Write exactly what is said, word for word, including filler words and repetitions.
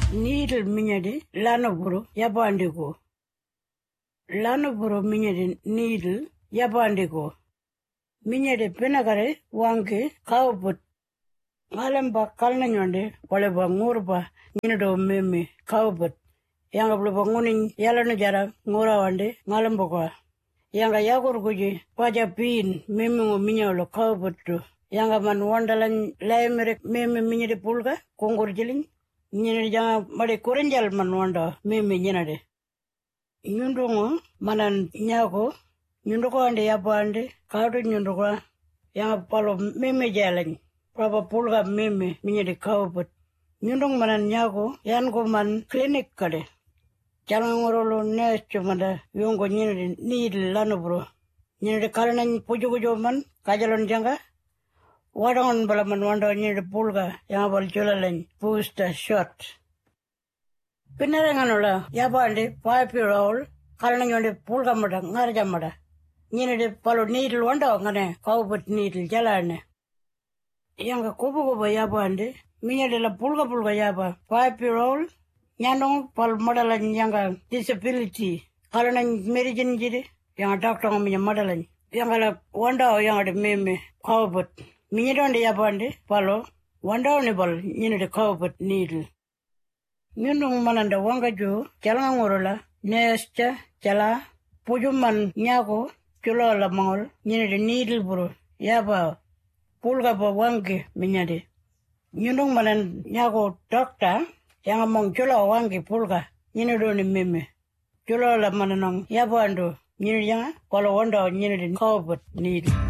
Needle minyadi lanaburu yabandigo. Lanaburu minyadi needle yabandigo. Minyadi penagare wangi kauput. Ngalamba kalna nyonde waleba ngurba nyinado meme kauput. Yanga bleba nguning yalanu jara ngura wande ngalamba kwa. Yanga yagur kuji waja pin meme ngo minyalo kauput tu. Yanga man wandalan laimere meme minyadi pulga kongur jiling. Nyinadi janga made korenjal man wanda meme nyinade. Nyundongo manan nyako nyundoko ande yapande kaudu nyundoko yanga palo meme jalani. Praba pulga meme minyadi kauput. Nyundong manan nyako yanko man klinik kade. Jangan ngorolo nes cumada yongo nyinadi needle lanubro. Nyinadi kalanan pujo-pujo man kajalon janga. Wadangon balaman wanda nyinadi pulga yanga bal julalan booster shot. Pinaranganula yapande five year old kalanan nyonde pulga mada ngarja mada. Nyinadi palo needle wanda ngane kauput needle jalane. Yanga kubu kubu yapande minyadi la pulga pulga yapa five year old nyandong pal madalan yanga disability kalanan medicine jide yanga doctor ngaminya madalan yanga la wanda yanga de meme kauput. Minyadonde yapande palo wanda ne bal nyinadi kauput needle. Nyundong mananda wanga jo jalanga ngorola nescha jala pujuman nyako chulo la mangol nyinadi needle bro yapa pulga ba wangi minyadi. Nyundong manan nyako doctor yang among chulo wangi pulga nyinadi meme chulo la mananong yapando nyinadi yanga palo wanda nyinadi kauput needle.